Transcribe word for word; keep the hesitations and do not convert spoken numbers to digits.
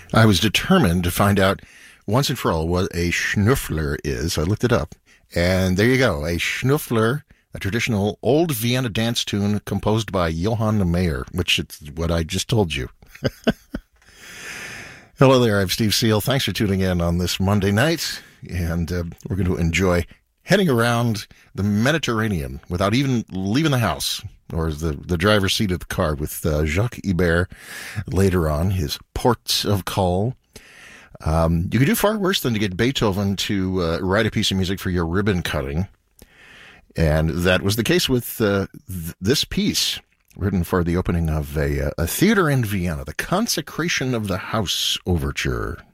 I was determined to find out once and for all what a Schnüffler is. I looked it up. And there you go. A Schnüffler, a traditional old Vienna dance tune composed by Johann Mayer, which is what I just told you. Hello there. I'm Steve Seal. Thanks for tuning in on this Monday night. And uh, we're going to enjoy heading around the Mediterranean without even leaving the house or the, the driver's seat of the car with uh, Jacques Ibert later on, his ports of call. Um, you could do far worse than to get Beethoven to uh, write a piece of music for your ribbon cutting. And that was the case with uh, th- this piece, written for the opening of a, a theater in Vienna, the Consecration of the House Overture.